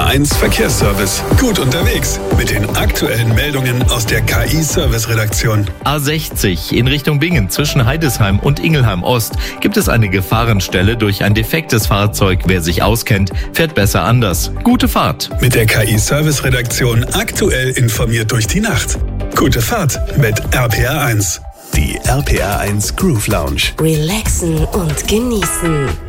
RPR1 Verkehrsservice. Gut unterwegs mit den aktuellen Meldungen aus der KI-Service-Redaktion. A60 in Richtung Bingen zwischen Heidesheim und Ingelheim Ost gibt es eine Gefahrenstelle durch ein defektes Fahrzeug. Wer sich auskennt, fährt besser anders. Gute Fahrt. Mit der KI-Service-Redaktion aktuell informiert durch die Nacht. Gute Fahrt mit RPR1. Die RPR1 Groove Lounge. Relaxen und genießen.